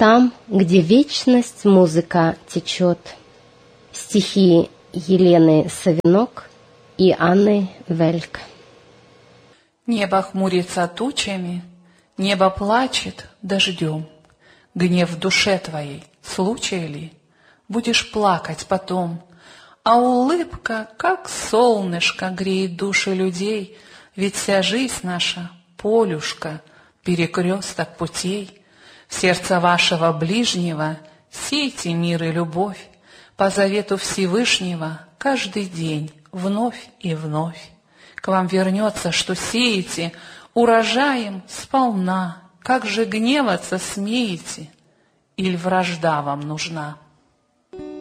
там, где вечность музыка течет. Стихи Елены Савинок и Анны Вельк. Небо хмурится тучами, небо плачет дождем. Гнев в душе твоей, случай ли? Будешь плакать потом. А улыбка, как солнышко, греет души людей, ведь вся жизнь наша — полюшка, перекресток путей. В сердце вашего ближнего сейте мир и любовь, по завету Всевышнего каждый день, вновь и вновь. К вам вернется, что сеете, урожаем сполна. Как же гневаться смеете, иль вражда вам нужна?